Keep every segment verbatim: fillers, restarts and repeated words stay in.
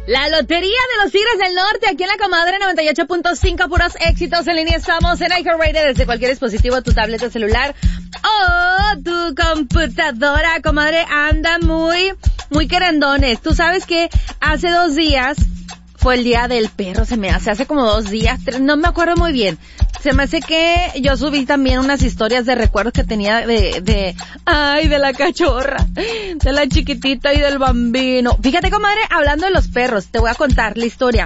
La Lotería de los Tigres del Norte, aquí en la Comadre noventa y ocho punto cinco, puros éxitos en línea. Estamos en iHeartRadio desde cualquier dispositivo, tu tableta celular o tu computadora. Comadre, anda muy, muy querendones. Tú sabes que hace dos días fue el Día del Perro, se me hace, hace como dos días, tres, no me acuerdo muy bien. Se me hace que yo subí también unas historias de recuerdos que tenía de, de, ay, de la cachorra, de la chiquitita y del bambino. Fíjate, comadre, hablando de los perros, te voy a contar la historia.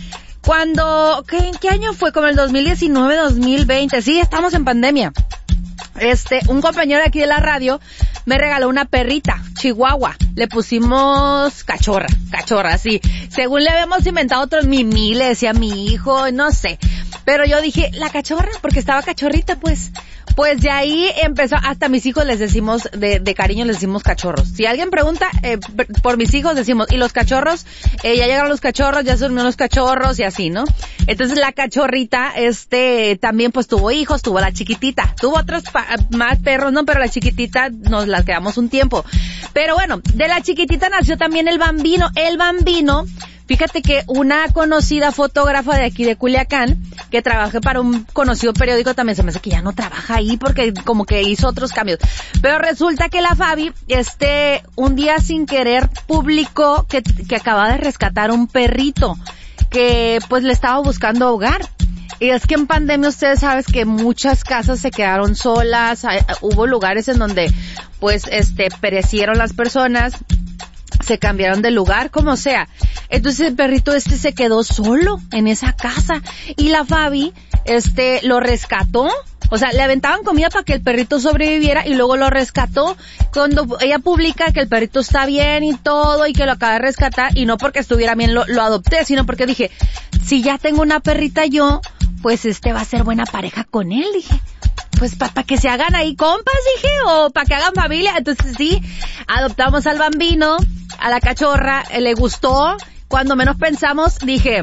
Cuando, ¿qué, ¿en qué año fue? Como el dos mil diecinueve, dos mil veinte, sí, estamos en pandemia. Este, un compañero de aquí de la radio me regaló una perrita, chihuahua. Le pusimos cachorra, cachorra, sí. Según le habíamos inventado otro Mimi, le decía a mi hijo, no sé. Pero yo dije, la cachorra, porque estaba cachorrita, pues. Pues de ahí empezó, hasta mis hijos les decimos, de, de cariño les decimos cachorros. Si alguien pregunta, eh, por mis hijos decimos, y los cachorros, eh, ya llegaron los cachorros, ya son unos cachorros y así, ¿no? Entonces la cachorrita, este, también pues tuvo hijos, tuvo la chiquitita, tuvo otros pa- más perros, ¿no? Pero la chiquitita nos la quedamos un tiempo. Pero bueno, de la chiquitita nació también el bambino. El bambino, fíjate que una conocida fotógrafa de aquí de Culiacán, que trabajé para un conocido periódico, también se me hace que ya no trabaja ahí porque como que hizo otros cambios. Pero resulta que la Fabi, este, un día sin querer publicó que, que acaba de rescatar un perrito que pues le estaba buscando hogar. Y es que en pandemia ustedes saben que muchas casas se quedaron solas, hay, hubo lugares en donde pues este perecieron las personas, se cambiaron de lugar, como sea. Entonces el perrito este se quedó solo en esa casa y la Fabi, este, lo rescató. O sea, le aventaban comida para que el perrito sobreviviera y luego lo rescató. Cuando ella publica que el perrito está bien y todo y que lo acaba de rescatar, y no porque estuviera bien lo, lo adopté, sino porque dije, si ya tengo una perrita yo, pues este va a ser buena pareja con él, dije. Pues para pa que se hagan ahí compas, dije, o para que hagan familia. Entonces sí, adoptamos al bambino, a la cachorra, eh, le gustó. Cuando menos pensamos, dije,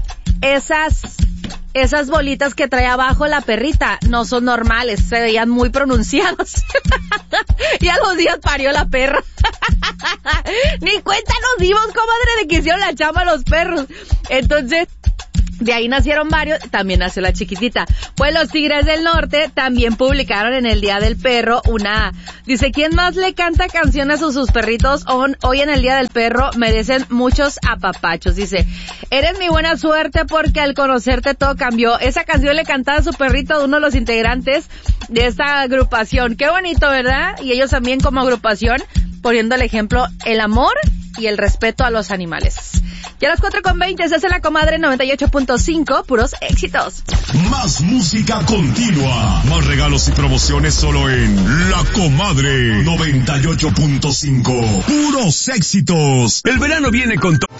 esas, esas bolitas que trae abajo la perrita no son normales, se veían muy pronunciados. Y a los días parió la perra. Ni cuenta nos dimos, comadre, de que hicieron la chamba a los perros. Entonces, de ahí nacieron varios, también nació la chiquitita. Pues los Tigres del Norte también publicaron en el Día del Perro una, dice, ¿quién más le canta canciones a sus perritos? Hoy en el Día del Perro merecen muchos apapachos. Dice, eres mi buena suerte porque al conocerte todo cambió. Esa canción le cantaba a su perrito de uno de los integrantes de esta agrupación. Qué bonito, ¿verdad? Y ellos también como agrupación poniendo el ejemplo, el amor y el respeto a los animales. Y a las cuatro con veinte se hace la Comadre noventa y ocho punto cinco, puros éxitos. Más música continua, más regalos y promociones solo en La Comadre noventa y ocho punto cinco, puros éxitos. El verano viene con todo.